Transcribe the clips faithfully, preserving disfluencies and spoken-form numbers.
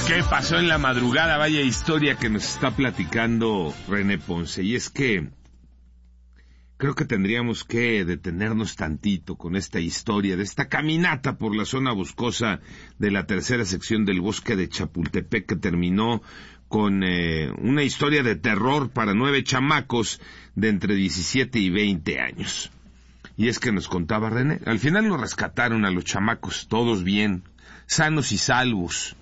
¿Qué pasó en la madrugada? Vaya historia que nos está platicando René Ponce. Y es que creo que tendríamos que detenernos tantito con esta historia de esta caminata por la zona boscosa de la tercera sección del bosque de Chapultepec, que terminó con eh, una historia de terror para nueve chamacos de entre diecisiete y veinte años. Y es que nos contaba René, al final lo rescataron a los chamacos, todos bien, sanos y salvos.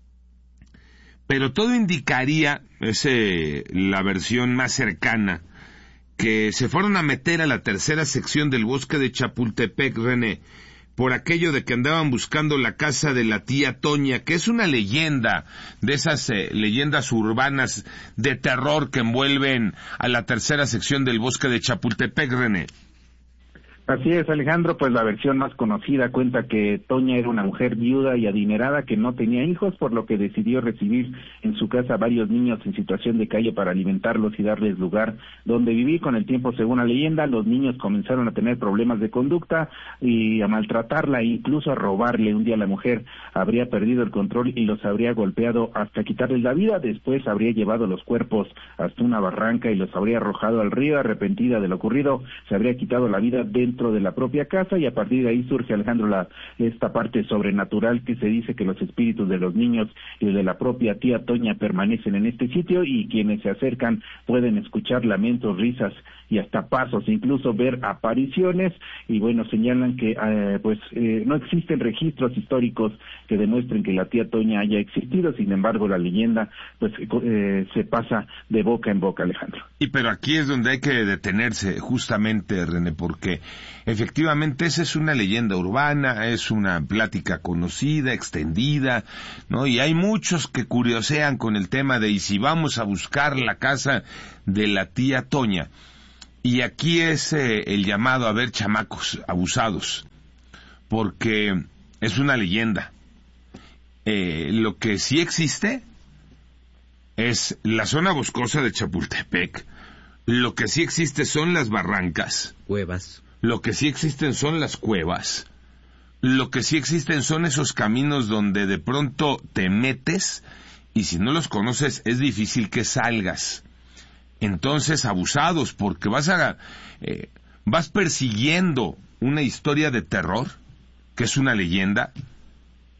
Pero todo indicaría, es eh, la versión más cercana, que se fueron a meter a la tercera sección del bosque de Chapultepec, René, por aquello de que andaban buscando la casa de la tía Toña, que es una leyenda, de esas eh, leyendas urbanas de terror que envuelven a la tercera sección del bosque de Chapultepec, René. Así es, Alejandro, pues la versión más conocida cuenta que Toña era una mujer viuda y adinerada que no tenía hijos, por lo que decidió recibir en su casa varios niños en situación de calle para alimentarlos y darles lugar donde vivir. Con el tiempo, según la leyenda, los niños comenzaron a tener problemas de conducta y a maltratarla e incluso a robarle. Un día la mujer habría perdido el control y los habría golpeado hasta quitarles la vida. Después habría llevado los cuerpos hasta una barranca y los habría arrojado al río. Arrepentida de lo ocurrido, se habría quitado la vida dentro de la propia casa, y a partir de ahí surge, Alejandro, la, esta parte sobrenatural que se dice que los espíritus de los niños y de la propia tía Toña permanecen en este sitio, y quienes se acercan pueden escuchar lamentos, risas y hasta pasos, incluso ver apariciones. Y bueno, señalan que eh, pues eh, no existen registros históricos que demuestren que la tía Toña haya existido. Sin embargo, la leyenda pues eh, se pasa de boca en boca, Alejandro. Y pero aquí es donde hay que detenerse justamente, René, porque efectivamente esa es una leyenda urbana, es una plática conocida, extendida, ¿no? Y hay muchos que curiosean con el tema de, ¿y si vamos a buscar la casa de la tía Toña? Y aquí es eh, el llamado a ver chamacos abusados, porque es una leyenda. Eh, lo que sí existe es la zona boscosa de Chapultepec. Lo que sí existe son las barrancas. Cuevas. Lo que sí existen son las cuevas. Lo que sí existen son esos caminos donde de pronto te metes y si no los conoces es difícil que salgas. Entonces, abusados, porque vas a eh, vas persiguiendo una historia de terror, que es una leyenda,